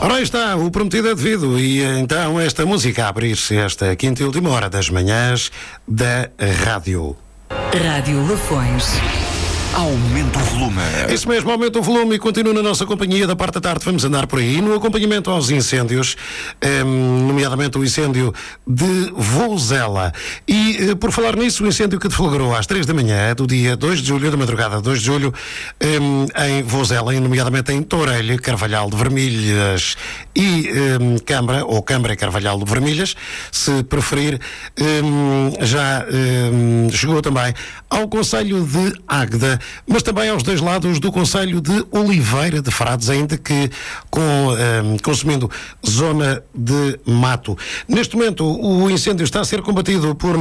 Ora, aí está, o prometido é devido. E então esta música a abrir-se esta quinta e última hora das manhãs da rádio. Rádio Lafões. Aumenta o volume. Isso mesmo, aumenta o volume e continua na nossa companhia da parte da tarde. Vamos andar por aí no acompanhamento aos incêndios, nomeadamente o incêndio de Vozela. E por falar nisso, o incêndio que deflagrou às 3 da manhã do dia 2 de julho, da madrugada 2 de julho, em Vozela, nomeadamente em Tourelha, Carvalhal de Vermelhas e Câmara, ou Câmara e Carvalhal de Vermelhas, se preferir, já chegou também ao concelho de Águeda, mas também aos dois lados do concelho de Oliveira de Frades, ainda que consumindo zona de mato. Neste momento, o incêndio está a ser combatido por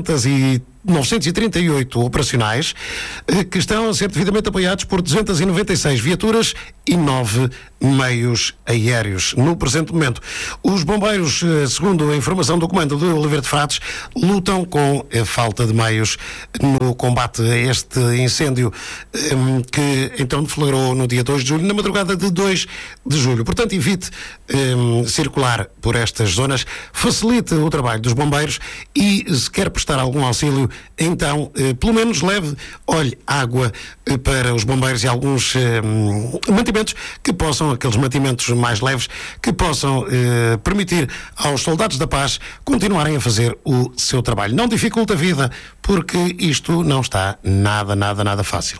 938 operacionais, que estão a ser devidamente apoiados por 296 viaturas e 9 meios aéreos. No presente momento, os bombeiros, segundo a informação do comando de Oliveira de Frades, lutam com a falta de meios no combate a este incêndio que então deflagrou no dia 2 de julho, na madrugada de 2 de julho. Portanto, evite circular por estas zonas, facilite o trabalho dos bombeiros e, se quer prestar algum auxílio, então, pelo menos leve, água para os bombeiros e alguns mantimentos que possam, aqueles mantimentos mais leves, que possam permitir aos soldados da paz continuarem a fazer o seu trabalho. Não dificulta a vida, porque isto não está nada fácil.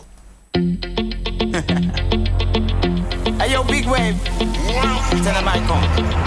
Hey yo, Big Wave. Tell them I come.